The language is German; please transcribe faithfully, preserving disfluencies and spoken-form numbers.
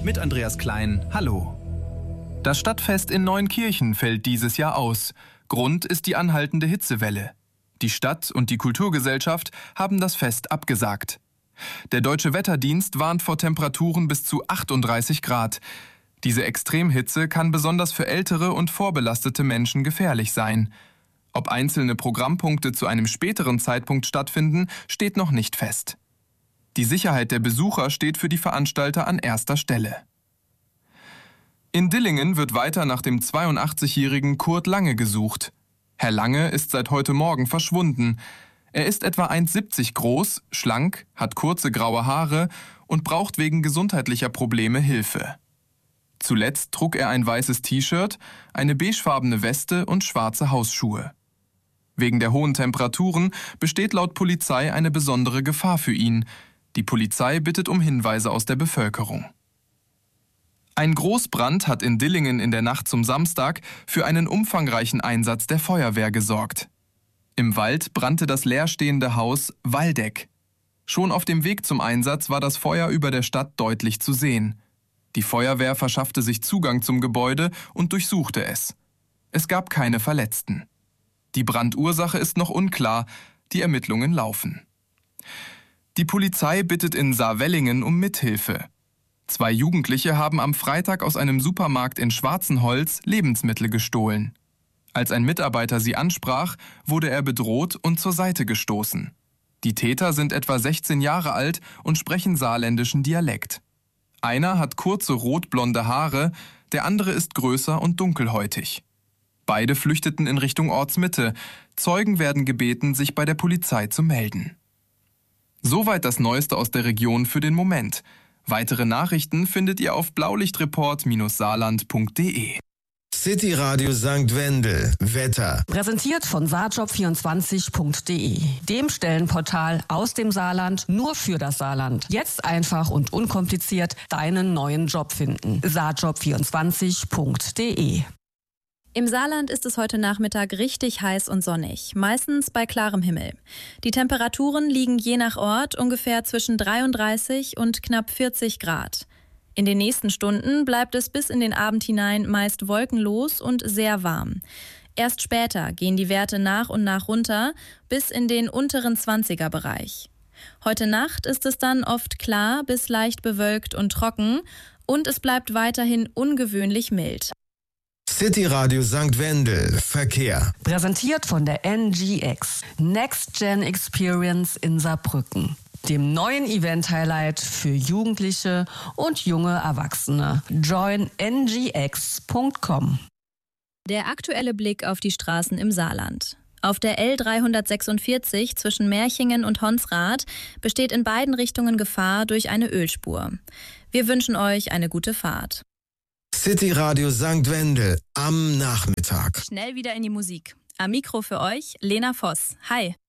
mit Andreas Klein. Hallo. Das Stadtfest in Neunkirchen fällt dieses Jahr aus. Grund ist die anhaltende Hitzewelle. Die Stadt und die Kulturgesellschaft haben das Fest abgesagt. Der Deutsche Wetterdienst warnt vor Temperaturen bis zu achtunddreißig Grad. Diese Extremhitze kann besonders für ältere und vorbelastete Menschen gefährlich sein. Ob einzelne Programmpunkte zu einem späteren Zeitpunkt stattfinden, steht noch nicht fest. Die Sicherheit der Besucher steht für die Veranstalter an erster Stelle. In Dillingen wird weiter nach dem zweiundachtzigjährigen Kurt Lange gesucht. Herr Lange ist seit heute Morgen verschwunden. Er ist etwa eins Komma siebzig groß, schlank, hat kurze graue Haare und braucht wegen gesundheitlicher Probleme Hilfe. Zuletzt trug er ein weißes T-Shirt, eine beigefarbene Weste und schwarze Hausschuhe. Wegen der hohen Temperaturen besteht laut Polizei eine besondere Gefahr für ihn. Die Polizei bittet um Hinweise aus der Bevölkerung. Ein Großbrand hat in Dillingen in der Nacht zum Samstag für einen umfangreichen Einsatz der Feuerwehr gesorgt. Im Wald brannte das leerstehende Haus Waldeck. Schon auf dem Weg zum Einsatz war das Feuer über der Stadt deutlich zu sehen. Die Feuerwehr verschaffte sich Zugang zum Gebäude und durchsuchte es. Es gab keine Verletzten. Die Brandursache ist noch unklar, die Ermittlungen laufen. Die Polizei bittet in Saarwellingen um Mithilfe. Zwei Jugendliche haben am Freitag aus einem Supermarkt in Schwarzenholz Lebensmittel gestohlen. Als ein Mitarbeiter sie ansprach, wurde er bedroht und zur Seite gestoßen. Die Täter sind etwa sechzehn Jahre alt und sprechen saarländischen Dialekt. Einer hat kurze rotblonde Haare, der andere ist größer und dunkelhäutig. Beide flüchteten in Richtung Ortsmitte. Zeugen werden gebeten, sich bei der Polizei zu melden. Soweit das Neueste aus der Region für den Moment. Weitere Nachrichten findet ihr auf blaulichtreport saarland punkt de. City Radio Sankt Wendel. Wetter. Präsentiert von saarjob vierundzwanzig punkt de, dem Stellenportal aus dem Saarland nur für das Saarland. Jetzt einfach und unkompliziert deinen neuen Job finden. saarjob vierundzwanzig punkt de. Im Saarland ist es heute Nachmittag richtig heiß und sonnig, meistens bei klarem Himmel. Die Temperaturen liegen je nach Ort ungefähr zwischen dreiunddreißig und knapp vierzig Grad. In den nächsten Stunden bleibt es bis in den Abend hinein meist wolkenlos und sehr warm. Erst später gehen die Werte nach und nach runter bis in den unteren zwanziger-Bereich. Heute Nacht ist es dann oft klar bis leicht bewölkt und trocken und es bleibt weiterhin ungewöhnlich mild. City Radio Sankt Wendel. Verkehr. Präsentiert von der N G X, Next Gen Experience in Saarbrücken, dem neuen Event-Highlight für Jugendliche und junge Erwachsene. join n g x punkt com. Der aktuelle Blick auf die Straßen im Saarland. Auf der L dreihundertsechsundvierzig zwischen Merchingen und Honsrath besteht in beiden Richtungen Gefahr durch eine Ölspur. Wir wünschen euch eine gute Fahrt. City Radio Sankt Wendel am Nachmittag. Schnell wieder in die Musik. Am Mikro für euch Lena Voss. Hi.